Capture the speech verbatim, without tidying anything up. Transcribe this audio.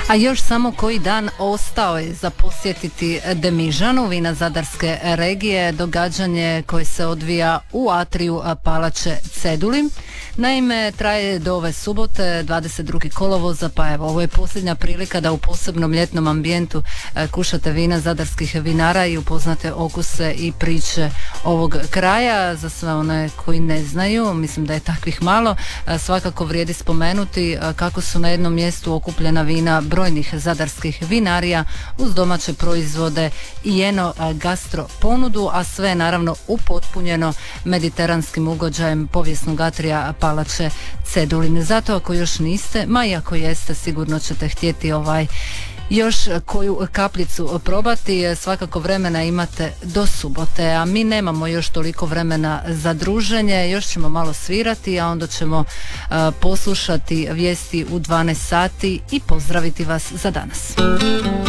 A još samo koji dan ostao je za posjetiti Demižanu, vina zadarske regije, događanje koje se odvija u atriju Palače Ceduli. Naime, traje do ove subote, dvadeset drugog kolovoza, pa evo, ovo je posljednja prilika da u posebnom ljetnom ambijentu kušate vina zadarskih vinara i upoznate okuse i priče ovog kraja. Za sve one koji ne znaju, mislim da je takvih malo, svakako vrijedi spomenuti kako su na jednom mjestu okupljena vina brojnih zadarskih vinarija uz domaće proizvode i eno gastro ponudu, a sve naravno upotpunjeno mediteranskim ugođajem povijesnog atrija Palače Cedulin. Zato ako još niste, ma i ako jeste, sigurno ćete htjeti ovaj još koju kapljicu probati. Svakako vremena imate do subote, a mi nemamo još toliko vremena za druženje, još ćemo malo svirati, a onda ćemo uh, poslušati vijesti u dvanaest sati i pozdraviti vas za danas.